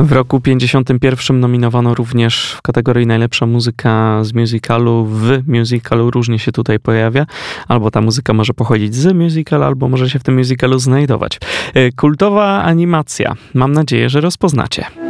W roku 51 nominowano również w kategorii najlepsza muzyka z musicalu w musicalu. Różnie się tutaj pojawia. Albo ta muzyka może pochodzić z musicalu, albo może się w tym musicalu znajdować. Kultowa animacja. Mam nadzieję, że rozpoznacie.